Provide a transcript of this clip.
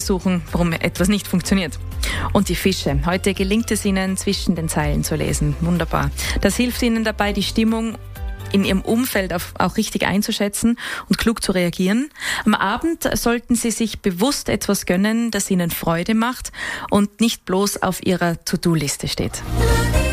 suchen, warum etwas nicht funktioniert. Und die Fische. Heute gelingt es ihnen, zwischen den Zeilen zu lesen. Wunderbar. Das hilft ihnen dabei, die Stimmung in ihrem Umfeld auch richtig einzuschätzen und klug zu reagieren. Am Abend sollten Sie sich bewusst etwas gönnen, das Ihnen Freude macht und nicht bloß auf Ihrer To-Do-Liste steht.